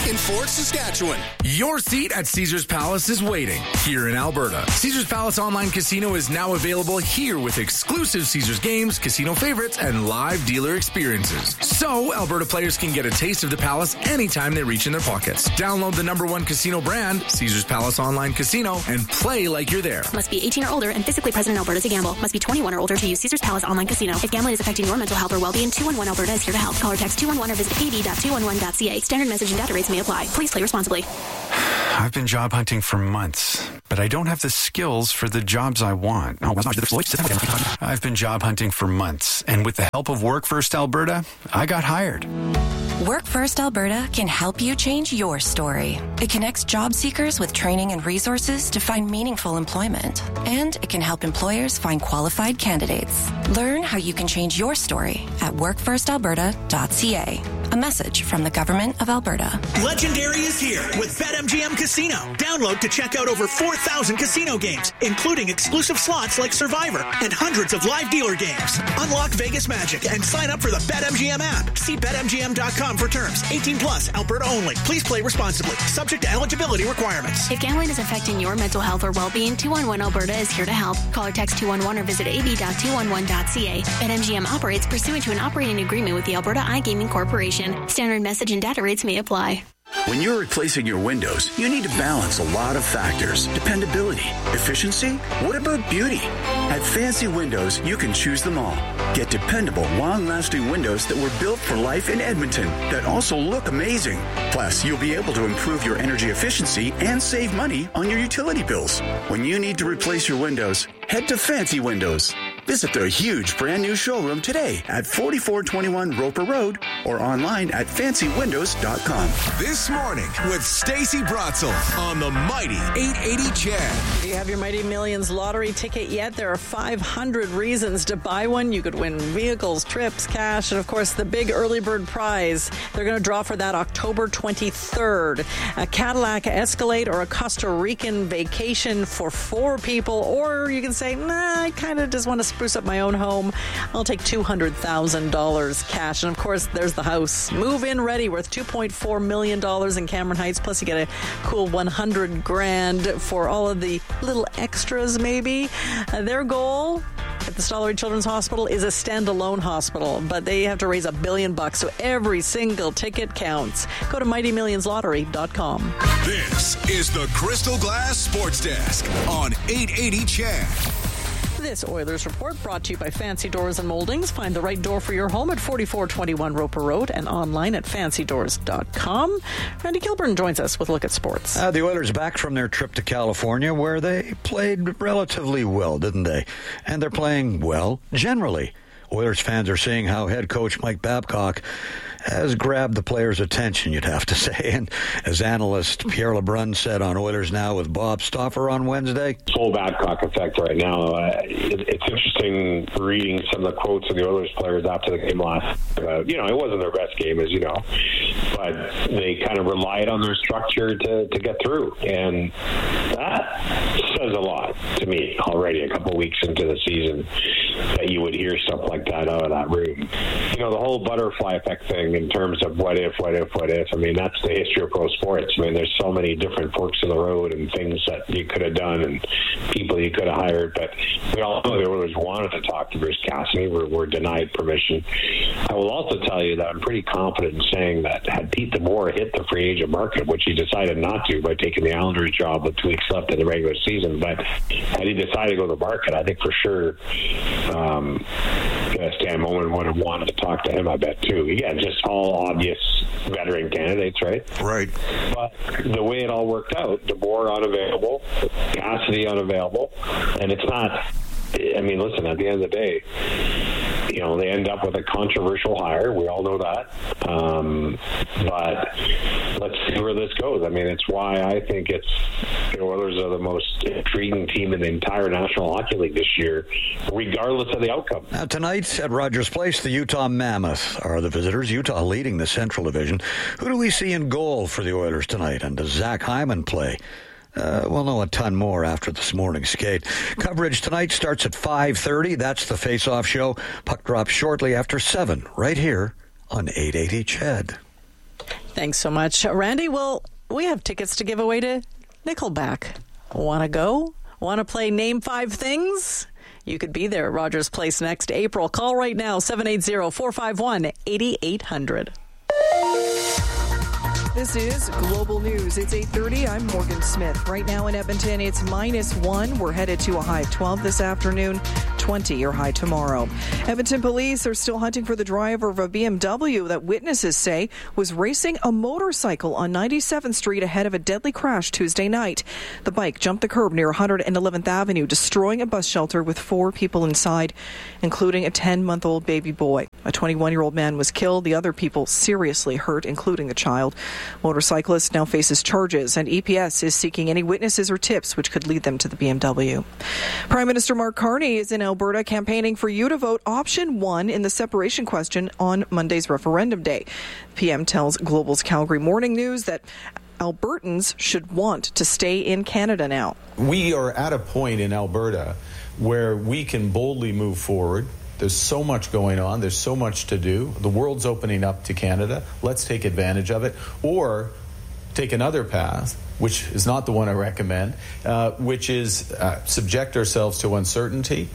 in Fort Saskatchewan. Your seat at Caesars Palace is waiting here in Alberta. Caesars Palace Online Casino is now available here with exclusive Caesars games, casino favorites, and live dealer experiences. So Alberta players can get a taste of the Palace anytime they reach in their pockets. Download the #1 casino brand, Caesars Palace Online Casino, and play like you're there. Must be 18 or older and physically present in Alberta to gamble. Must be 21 or older to use Caesars Palace Online Casino. If gambling is affecting your mental health or well-being, 211 Alberta is here to help. Call or text 211 or visit ab.211.ca. Standard message and data rates may apply. Please play responsibly. I've been job hunting for months, but I don't have the skills for the jobs I want. I've been job hunting for months, and with the help of Work First Alberta, I got hired. Work First Alberta can help you change your story. It connects job seekers with training and resources to find meaningful employment. And it can help employers find qualified candidates. Learn how you can change your story at workfirstalberta.ca. A message from the Government of Alberta. Legendary is here with BetMGM Casino. Download to check out over 4,000 casino games, including exclusive slots like Survivor and hundreds of live dealer games. Unlock Vegas magic and sign up for the BetMGM app. See BetMGM.com for terms. 18 plus, Alberta only. Please play responsibly. Subject to eligibility requirements. If gambling is affecting your mental health or well-being, 211 Alberta is here to help. Call or text 211 or visit ab.211.ca. BetMGM operates pursuant to an operating agreement with the Alberta iGaming Corporation. Standard message and data rates may apply. When you're replacing your windows, you need to balance a lot of factors. Dependability, efficiency, what about beauty? At Fancy Windows, you can choose them all. Get dependable, long-lasting windows that were built for life in Edmonton that also look amazing. Plus, you'll be able to improve your energy efficiency and save money on your utility bills. When you need to replace your windows, head to Fancy Windows. Visit their huge brand new showroom today at 4421 Roper Road or online at fancywindows.com. This morning with Stacey Brotzel on the Mighty 880 CHED. Do you have your Mighty Millions lottery ticket yet? There are 500 reasons to buy one. You could win vehicles, trips, cash, and of course the big early bird prize. They're going to draw for that October 23rd. A Cadillac Escalade or a Costa Rican vacation for 4 people. Or you can say, nah, I kind of just want to spruce up my own home. I'll take $200,000 cash. And of course, there's the house. Move-in ready, worth $2.4 million in Cameron Heights. Plus, you get a cool $100,000 for all of the little extras, maybe. Their goal at the Stollery Children's Hospital is a standalone hospital, but they have to raise $1 billion, so every single ticket counts. Go to MightyMillionsLottery.com. This is the Crystal Glass Sports Desk on 880 CHED. This Oilers Report brought to you by Fancy Doors and Moldings. Find the right door for your home at 4421 Roper Road and online at fancydoors.com. Randy Kilburn joins us with a look at sports. The Oilers back from their trip to California where they played relatively well, didn't they? And they're playing well generally. Oilers fans are seeing how head coach Mike Babcock has grabbed the players' attention, you'd have to say. And as analyst Pierre LeBrun said on Oilers Now with Bob Stauffer on Wednesday, full Babcock effect right now. It's interesting reading some of the quotes of the Oilers players after the game last. It wasn't their best game, as you know, but they kind of relied on their structure to get through. And that says a lot to me already a couple weeks into the season that you would hear stuff like that out of that room. The whole butterfly effect thing in terms of what if. I mean, that's the history of pro sports. I mean, there's so many different forks in the road and things that you could have done and people you could have hired. But we all know the Oilers wanted to talk to Bruce Cassidy. We're denied permission. I will also tell you that I'm pretty confident in saying that had Pete DeBoer hit the free agent market, which he decided not to by taking the Islanders job with 2 weeks left in the regular season, but had he decided to go to the market, I think for sure Stan Bowman would have wanted to talk to him, I bet, too. Again, just all obvious veteran candidates, right? Right. But the way it all worked out, DeBoer unavailable, Cassidy unavailable, and it's not... I mean, listen, at the end of the day, they end up with a controversial hire. We all know that. But let's see where this goes. I mean, it's why I think the Oilers are the most intriguing team in the entire National Hockey League this year, regardless of the outcome. Now, tonight at Rogers Place, the Utah Mammoth are the visitors. Utah leading the Central Division. Who do we see in goal for the Oilers tonight? And does Zach Hyman play? We'll know a ton more after this morning's skate. Coverage tonight starts at 5:30. That's the Face-Off Show. Puck drops shortly after 7, right here on 880 CHED. Thanks so much, Randy. Well, we have tickets to give away to Nickelback. Want to go? Want to play Name 5 Things? You could be there at Rogers Place next April. Call right now, 780-451-8800. This is Global News. It's 8:30. I'm Morgan Smith. Right now in Edmonton, it's -1. We're headed to a high of 12 this afternoon, 20 your high tomorrow. Edmonton police are still hunting for the driver of a BMW that witnesses say was racing a motorcycle on 97th Street ahead of a deadly crash Tuesday night. The bike jumped the curb near 111th Avenue, destroying a bus shelter with 4 people inside, including a 10-month-old baby boy. A 21-year-old man was killed. The other people seriously hurt, including the child. Motorcyclist now faces charges, and EPS is seeking any witnesses or tips which could lead them to the BMW. Prime Minister Mark Carney is in Alberta campaigning for you to vote option 1 in the separation question on Monday's referendum day. PM tells Global's Calgary Morning News that Albertans should want to stay in Canada now. We are at a point in Alberta where we can boldly move forward. There's so much going on. There's so much to do. The world's opening up to Canada. Let's take advantage of it. Or take another path, which is not the one I recommend, which is subject ourselves to uncertainty,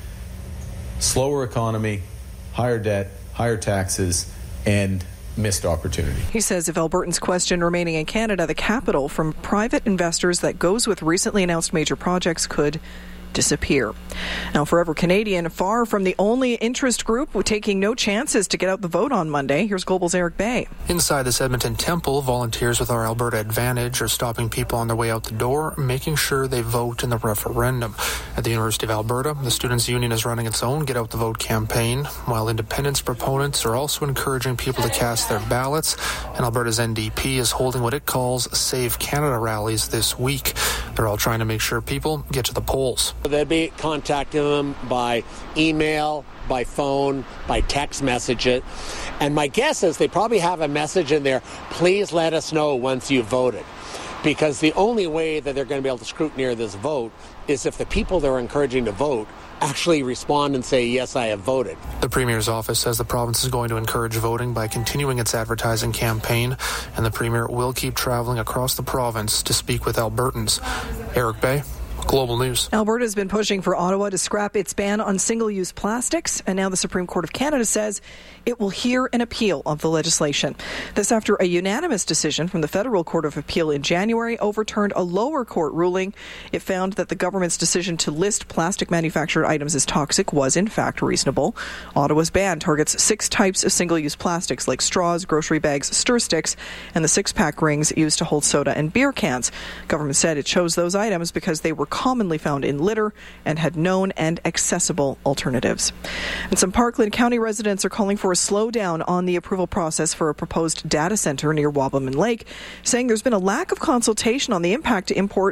slower economy, higher debt, higher taxes, and missed opportunity. He says if Albertans question remaining in Canada, the capital from private investors that goes with recently announced major projects could disappear. Now, Forever Canadian, far from the only interest group taking no chances to get out the vote on Monday. Here's Global's Eric Bay. Inside this Edmonton temple, volunteers with our Alberta Advantage are stopping people on their way out the door, making sure they vote in the referendum. At the University of Alberta, the Students' Union is running its own Get Out the Vote campaign, while independence proponents are also encouraging people to cast their ballots, and Alberta's NDP is holding what it calls Save Canada rallies this week. They're all trying to make sure people get to the polls. They'll be contacting them by email, by phone, by text messages. And my guess is they probably have a message in there, please let us know once you've voted. Because the only way that they're going to be able to scrutinize this vote is if the people they're encouraging to vote actually respond and say, yes, I have voted. The Premier's office says the province is going to encourage voting by continuing its advertising campaign, and the Premier will keep traveling across the province to speak with Albertans. Eric Bay, Global News. Alberta has been pushing for Ottawa to scrap its ban on single-use plastics, and now the Supreme Court of Canada says it will hear an appeal of the legislation. This after a unanimous decision from the Federal Court of Appeal in January overturned a lower court ruling. It found that the government's decision to list plastic manufactured items as toxic was in fact reasonable. Ottawa's ban targets 6 types of single-use plastics like straws, grocery bags, stir sticks, and the 6-pack rings used to hold soda and beer cans. Government said it chose those items because they were commonly found in litter and had known and accessible alternatives. And some Parkland County residents are calling for a slowdown on the approval process for a proposed data center near Wabamun Lake, saying there's been a lack of consultation on the impact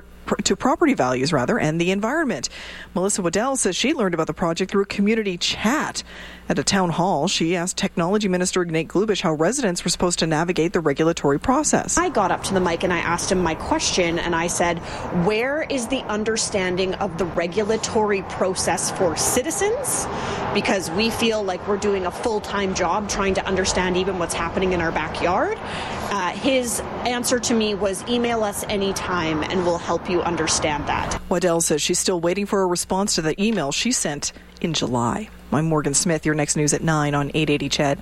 to property values and the environment. Melissa Waddell says she learned about the project through a community chat. At a town hall, she asked Technology Minister Ignate Glubish how residents were supposed to navigate the regulatory process. I got up to the mic and I asked him my question, and I said, where is the understanding of the regulatory process for citizens? Because we feel like we're doing a full-time job trying to understand even what's happening in our backyard. His answer to me was, email us anytime and we'll help you understand that. Waddell says she's still waiting for a response to the email she sent in July. I'm Morgan Smith. Your next news at 9 on 880 CHED.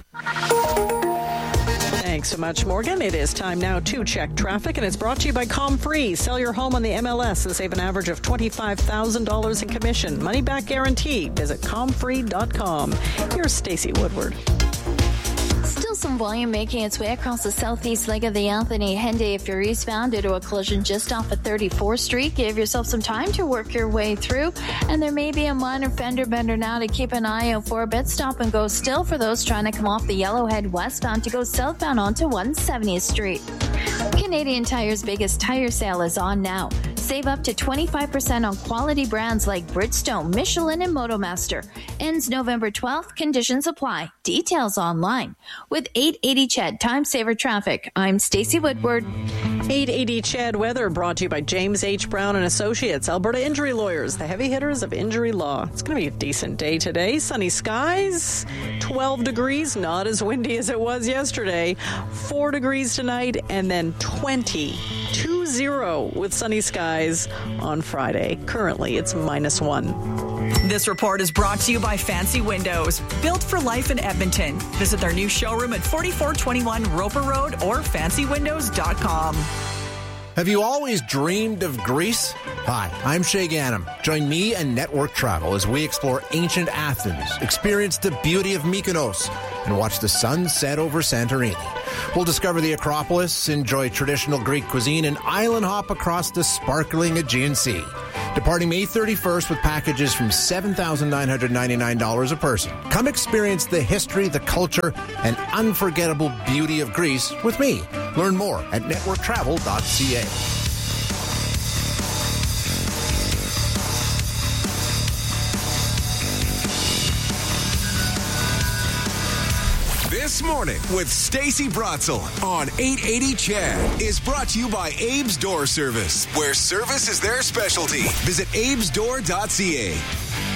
Thanks so much, Morgan. It is time now to check traffic, and it's brought to you by ComFree. Sell your home on the MLS and save an average of $25,000 in commission. Money back guarantee. Visit comfree.com. Here's Stacey Woodward. Still some volume making its way across the southeast leg of the Anthony Henday if you're eastbound due to a collision just off of 34th Street. Give yourself some time to work your way through, and there may be a minor fender bender now to keep an eye out for. But stop and go still for those trying to come off the Yellowhead westbound to go southbound onto 170th Street. Canadian Tire's biggest tire sale is on now. Save up to 25% on quality brands like Bridgestone, Michelin, and Motomaster. Ends November 12th. Conditions apply. Details online. With 880 CHED Time Saver Traffic, I'm Stacey Woodward. 880 Chad weather brought to you by James H. Brown and Associates, Alberta Injury Lawyers, the heavy hitters of injury law. It's going to be a decent day today. Sunny skies, 12 degrees, not as windy as it was yesterday. 4 degrees tonight, and then 20 with sunny skies on Friday. Currently, it's -1. This report is brought to you by Fancy Windows, built for life in Edmonton. Visit their new showroom at 4421 Roper Road or fancywindows.com. Have you always dreamed of Greece? Hi, I'm Shay Ganem. Join me and Network Travel as we explore ancient Athens, experience the beauty of Mykonos, and watch the sun set over Santorini. We'll discover the Acropolis, enjoy traditional Greek cuisine, and island hop across the sparkling Aegean Sea. Departing May 31st with packages from $7,999 a person. Come experience the history, the culture, and unforgettable beauty of Greece with me. Learn more at networktravel.ca. This Morning with Stacey Bratzel on 880 Chad is brought to you by Abe's Door Service, where service is their specialty. Visit abesdoor.ca.